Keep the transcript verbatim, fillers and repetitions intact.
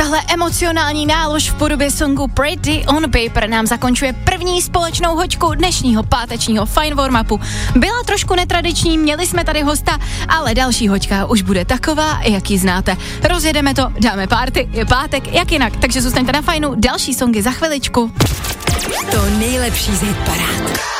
Tahle emocionální nálož v podobě songu Pretty on Paper nám zakončuje první společnou hoďku dnešního pátečního Fine warm-upu. Byla trošku netradiční, měli jsme tady hosta, ale další hoďka už bude taková, jak ji znáte. Rozjedeme to, dáme party, je pátek, jak jinak, takže zůstaňte na Fajnu, další songy za chviličku. To nejlepší z hitparád.